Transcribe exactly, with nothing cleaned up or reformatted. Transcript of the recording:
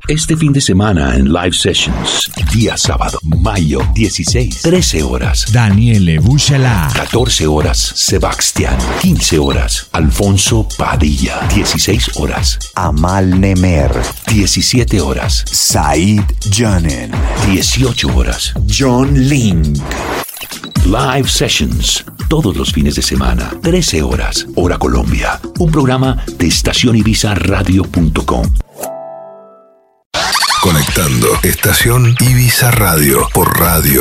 Este fin de semana en Live Sessions. Día sábado, mayo dieciséis, trece horas. Daniele Bucela. catorce horas, Sebastián. quince horas, Alfonso Padilla. dieciséis horas, Amal Nemer. diecisiete horas, Said Janen. dieciocho horas, John Link. Live Sessions, todos los fines de semana, trece horas, hora Colombia. Un programa de estación ibiza radio punto com. Conectando Estación Ibiza Radio por radio